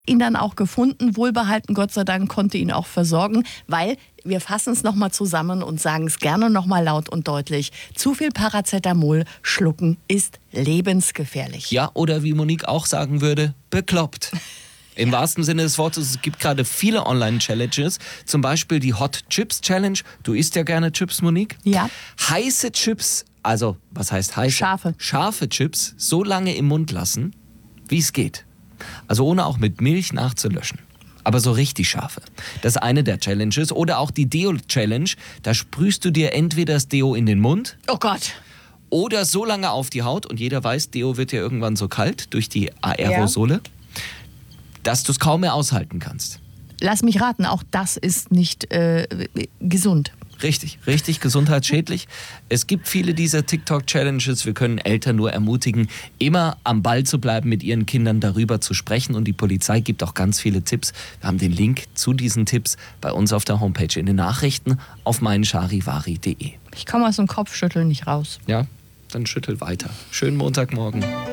Ihn dann auch gefunden, wohlbehalten, Gott sei Dank, konnte ihn auch versorgen, weil wir fassen es nochmal zusammen und sagen es gerne nochmal laut und deutlich. Zu viel Paracetamol schlucken ist lebensgefährlich. Ja, oder wie Monique auch sagen würde, bekloppt. Im wahrsten Sinne des Wortes, es gibt gerade viele Online-Challenges, zum Beispiel die Hot Chips Challenge. Du isst ja gerne Chips, Monique? Ja. Heiße Chips, also was heißt heiße? Scharfe Chips so lange im Mund lassen, wie es geht. Also ohne auch mit Milch nachzulöschen. Aber so richtig scharfe. Das ist eine der Challenges. Oder auch die Deo-Challenge. Da sprühst du dir entweder das Deo in den Mund. Oh Gott. Oder so lange auf die Haut. Und jeder weiß, Deo wird ja irgendwann so kalt durch die Aerosole, dass du es kaum mehr aushalten kannst. Lass mich raten, auch das ist nicht gesund. Richtig gesundheitsschädlich. Es gibt viele dieser TikTok-Challenges. Wir können Eltern nur ermutigen, immer am Ball zu bleiben, mit ihren Kindern darüber zu sprechen. Und die Polizei gibt auch ganz viele Tipps. Wir haben den Link zu diesen Tipps bei uns auf der Homepage in den Nachrichten auf meincharivari.de. Ich komme aus dem Kopfschütteln nicht raus. Ja, dann schüttel weiter. Schönen Montagmorgen.